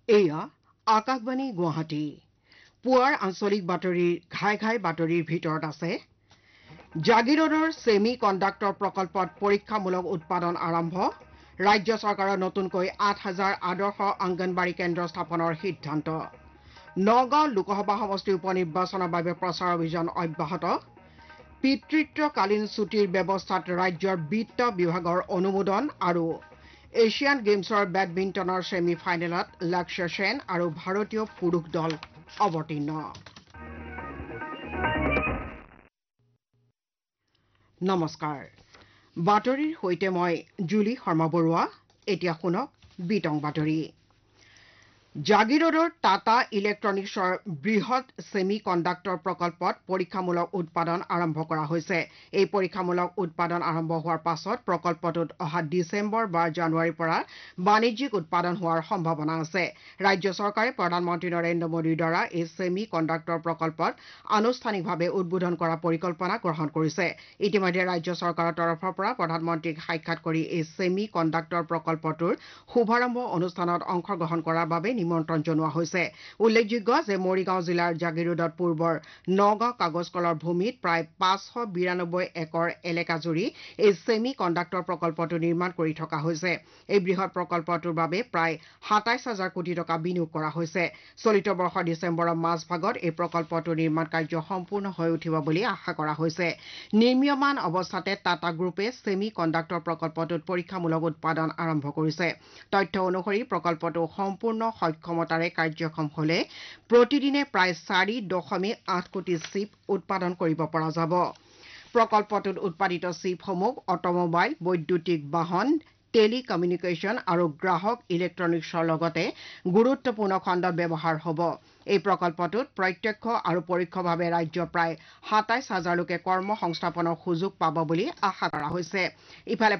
এয়া আকাশবাণী গুৱাহাটী পুৱাৰ আঞ্চলিক বাতৰিৰ ঘাই ঘাই বাতৰিৰ ভিতৰত আছে জাগিৰোডৰ ছেমি কণ্ডাক্টৰ প্ৰকল্পত পৰীক্ষামূলক উৎপাদন আৰম্ভ ৰাজ্য চৰকাৰৰ নতুনকৈ ৮,০০০ আদৰ্শ অংগনবাড়ী কেন্দ্ৰ স্থাপনৰ সিদ্ধান্ত নগাঁও লোকসভা সমষ্টি উপ নিৰ্বাচনৰ বাবে প্ৰচাৰ অভিযান অব্যাহত পিতৃত্বকালীন ছুটিৰ ব্যৱস্থাত ৰাজ্যৰ বিত্ত বিভাগৰ অনুমোদন আৰু এছিয়ান গেমছৰ বেডমিণ্টনৰ ছেমি ফাইনেলত লক্ষ্য সেন আৰু ভাৰতীয় পুৰুষ দল অৱতীৰ্ণ নমস্কাৰ বাতৰিৰ সৈতে মই জুলি শৰ্মা বৰুৱা এতিয়া শুনক বিতং বাতৰি জাগিৰোডৰ টাটা ইলেক্ট্ৰনিকছৰ বৃহৎ ছেমি কণ্ডাক্টৰ প্ৰকল্পত পৰীক্ষামূলক উৎপাদন আৰম্ভ কৰা হৈছে এই পৰীক্ষামূলক উৎপাদন আৰম্ভ হোৱাৰ পাছত প্ৰকল্পটোত অহা ডিচেম্বৰ বা জানুৱাৰীৰ পৰা বাণিজ্যিক উৎপাদন হোৱাৰ সম্ভাৱনা আছে ৰাজ্য চৰকাৰে প্ৰধানমন্ত্ৰী নৰেন্দ্ৰ মোদীৰ দ্বাৰা এই ছেমি কণ্ডাক্টৰ প্ৰকল্পত আনুষ্ঠানিকভাৱে উদ্বোধন কৰা পৰিকল্পনা গ্ৰহণ কৰিছে ইতিমধ্যে ৰাজ্য চৰকাৰৰ তৰফৰ পৰা প্ৰধানমন্ত্ৰীক সাক্ষাৎ কৰি এই ছেমি কণ্ডাক্টৰ প্ৰকল্পটোৰ শুভাৰম্ভ অনুষ্ঠানত অংশগ্ৰহণ কৰাৰ বাবে নিমন্ত্ৰণ জনোৱা হৈছে উল্লেখযোগ্য যে মৰিগাঁও জিলাৰ জাগিৰোডত পূৰ্বৰ নগাঁও কাগজ কলৰ ভূমিত প্ৰায় ৫৯২ একৰ এলেকা জুৰি এই ছেমি কণ্ডাক্টৰ প্ৰকল্পটো নিৰ্মাণ কৰি থকা হৈছে এই বৃহৎ প্ৰকল্পটোৰ বাবে প্ৰায় ২৭,০০০ কোটি টকা বিনিয়োগ কৰা হৈছে চলিত বৰ্ষৰ ডিচেম্বৰৰ মাজভাগত এই প্ৰকল্পটোৰ নিৰ্মাণ কাৰ্য সম্পূৰ্ণ হৈ উঠিব বুলি আশা কৰা হৈছে নিৰ্মীয়মান অৱস্থাতে টাটা গ্ৰুপে ছেমি কণ্ডাক্টৰ প্ৰকল্পটোত পৰীক্ষামূলক উৎপাদন আৰম্ভ কৰিছে তথ্য অনুসৰি প্ৰকল্পটো সম্পূৰ্ণ সক্ষমতাৰে কাৰ্যক্ষম হলে প্ৰতিদিনে প্ৰায় ৪.৮ কোটি চিপ উৎপাদন কৰিব পৰা যাব প্ৰকল্পটোত উৎপাদিত চিপসমূহ অটোমোবাইল বৈদ্যুতিক বাহন টেলিকমিউনিকেশ্যন আৰু গ্ৰাহক ইলেক্ট্ৰনিকছৰ লগতে গুৰুত্বপূৰ্ণ খণ্ডত ব্যৱহাৰ হ'ব এই প্ৰকল্পটোত প্ৰত্যক্ষ আৰু পৰোক্ষভাৱে ৰাজ্যৰ প্ৰায় ২৭,০০০ লোকে কৰ্ম সংস্থাপনৰ সুযোগ পাব বুলি আশা কৰা হৈছে ইফালে